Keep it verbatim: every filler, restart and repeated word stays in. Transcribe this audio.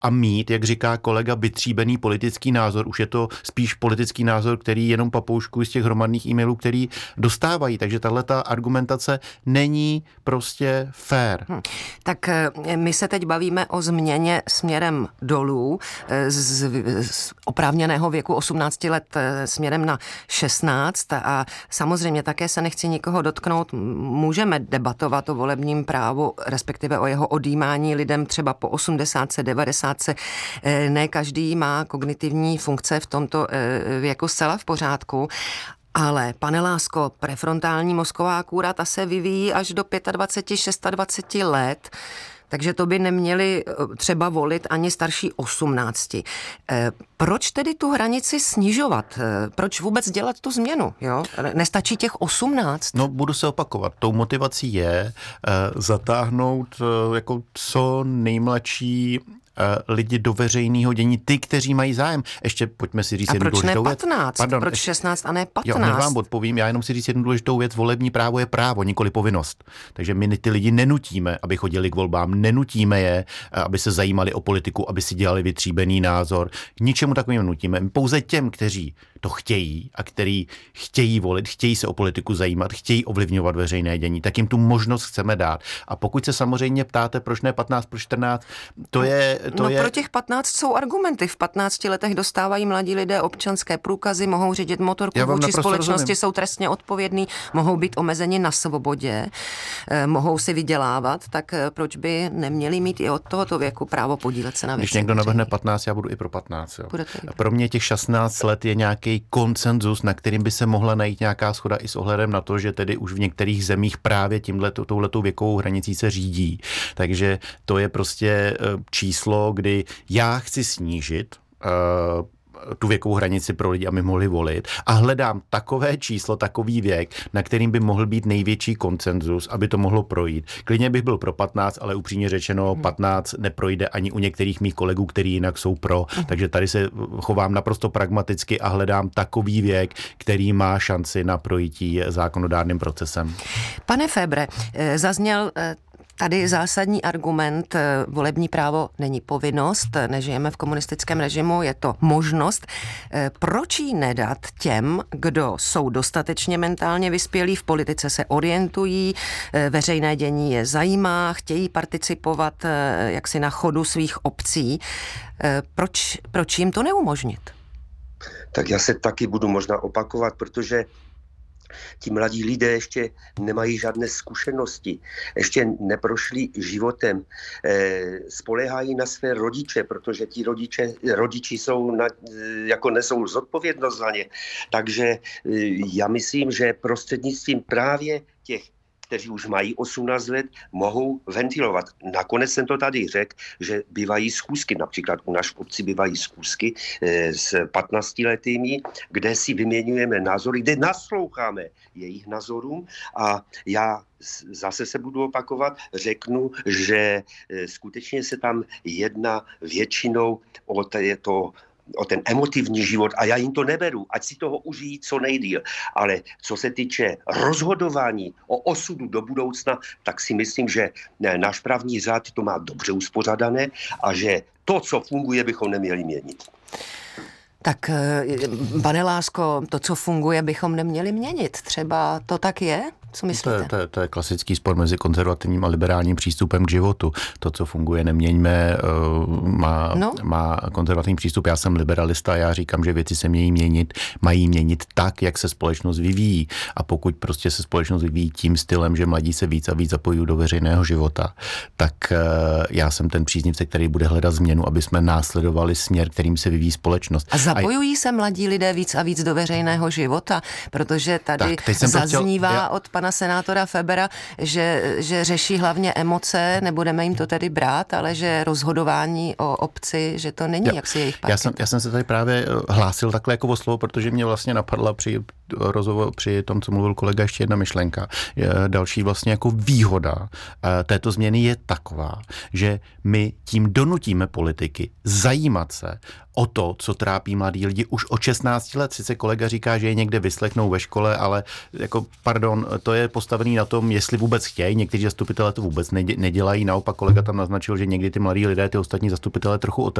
a mít, jak říká kolega, vytříbený politický názor. Už je to spíš politický názor, který jenom papouškují z těch hromadných e-mailů, který dostávají. Takže tahle ta argumentace není prostě fair. Hmm. Tak my se teď bavíme o změně směrem dolů z, z oprávněného věku osmnácti let směrem na šestnáct a samozřejmě také se nechci nikoho dotknout. Můžeme debatovat o volebním právu, respektive o jeho odjímání lidem třeba po osmdesátce, devadesátce. Ne každý má kognitivní funkce v tomto věku zcela v pořádku. Ale, pane Lásko, prefrontální mozková kůra, ta se vyvíjí až do dvacet pět, dvacet šest let, takže to by neměli třeba volit ani starší osmnácti. Proč tedy tu hranici snižovat? Proč vůbec dělat tu změnu? Jo? Nestačí těch osmnáct? No, budu se opakovat. Tou motivací je uh, zatáhnout uh, jako co nejmladší lidi do veřejného dění, ty, kteří mají zájem. Ještě pojďme si říct a jednu důležitou věc. A proč ne patnáct? Pardon, proč šestnáct a ne patnáct? Jo, vám odpovím, já jenom si říct jednu důležitou věc. Volební právo je právo, nikoli povinnost. Takže my ty lidi nenutíme, aby chodili k volbám, nenutíme je, aby se zajímali o politiku, aby si dělali vytříbený názor. Ničemu takovým nutíme. My pouze těm, kteří to chtějí a který chtějí volit, chtějí se o politiku zajímat, chtějí ovlivňovat veřejné dění, tak jim tu možnost chceme dát. A pokud se samozřejmě ptáte, proč ne patnáct, proč čtrnáct, to je... To no je... pro těch patnáct jsou argumenty. V patnácti letech dostávají mladí lidé občanské průkazy, mohou řídit motorku vůči společnosti, rozumím. Jsou trestně odpovědní, mohou být omezeni na svobodě, eh, mohou si vydělávat, tak eh, proč by neměli mít i od tohoto věku právo podílet se na věci? Když někdo navrhne patnáct, já budu i pro patnáct. Jo. Pro mě těch šestnáct let je nějaký konsenzus, na kterým by se mohla najít nějaká shoda i s ohledem na to, že tedy už v některých zemích právě tímhle touhletou věkovou hranicí se řídí. Takže to je prostě číslo, kdy já chci snížit uh, tu věkovou hranici pro lidi, aby mohli volit a hledám takové číslo, takový věk, na kterým by mohl být největší konsenzus, aby to mohlo projít. Klidně bych byl pro patnáct, ale upřímně řečeno patnáct neprojde ani u některých mých kolegů, kteří jinak jsou pro. Takže tady se chovám naprosto pragmaticky a hledám takový věk, který má šanci na projití zákonodárným procesem. Pane Fébre, zazněl tady zásadní argument, volební právo není povinnost, nežijeme v komunistickém režimu, je to možnost. Proč ji nedat těm, kdo jsou dostatečně mentálně vyspělí, v politice se orientují, veřejné dění je zajímá, chtějí participovat jaksi na chodu svých obcí. Proč, proč jim to neumožnit? Tak já se taky budu možná opakovat, protože ti mladí lidé ještě nemají žádné zkušenosti, ještě neprošli životem, e, spoléhají na své rodiče, protože ti rodiče, rodiči jsou na, jako nesou zodpovědnost za ně. Takže e, já myslím, že prostřednictvím právě těch, kteří už mají osmnáct let, mohou ventilovat. Nakonec jsem to tady řekl, že bývají schůzky, například u nás v obci bývají schůzky e, s patnáctiletými, kde si vyměňujeme názory, kde nasloucháme jejich názorům a já zase se budu opakovat, řeknu, že e, skutečně se tam jedná většinou o to o ten emotivní život a já jim to neberu, ať si toho užijí co nejdýl. Ale co se týče rozhodování o osudu do budoucna, tak si myslím, že náš právní řád to má dobře uspořádané a že to, co funguje, bychom neměli měnit. Tak, pane Lásko, to, co funguje, bychom neměli měnit. Třeba to tak je? Co myslíte? To je, to, je, to je klasický spor mezi konzervativním a liberálním přístupem k životu. To, co funguje, neměňme, má, no. má konzervativní přístup. Já jsem liberalista, já říkám, že věci se mějí měnit, mají měnit tak, jak se společnost vyvíjí. A pokud prostě se společnost vyvíjí tím stylem, že mladí se víc a víc zapojují do veřejného života, tak já jsem ten příznivce, který bude hledat změnu, aby jsme následovali směr, kterým se vyvíjí společnost. A zapojují a... se mladí lidé víc a víc do veřejného života, protože tady tak, zaznívá chtěl... já... od pana senátora Febera, že, že řeší hlavně emoce, nebudeme jim to tedy brát, ale že rozhodování o obci, že to není jo. jaksi jejich parket. Já jsem, já jsem se tady právě hlásil takhle jako o slovo, protože mě vlastně napadla při rozhovor, při tom, co mluvil kolega, ještě jedna myšlenka. Další vlastně jako výhoda této změny je taková, že my tím donutíme politiky zajímat se o to, co trápí mladí lidi už od šestnácti let. Sice kolega říká, že je někde vyslechnou ve škole, ale jako pardon, to je postavený na tom, jestli vůbec chtějí. Někteří zastupitelé to vůbec nedělají. Naopak kolega tam naznačil, že někdy ty mladí lidé ty ostatní zastupitelé trochu